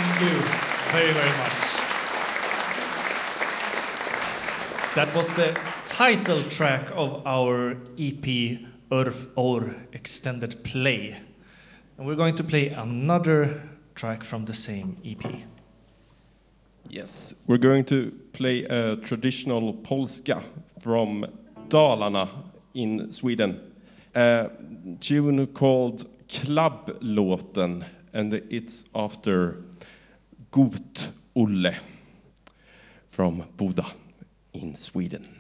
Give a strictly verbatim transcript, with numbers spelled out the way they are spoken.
Thank you very, very much. That was the title track of our E P Örf Or Extended Play. And we're going to play another track from the same E P. Yes, we're going to play a traditional polska from Dalarna in Sweden. A tune called Klabblåten, and it's after Got Olle from Boda in Sweden.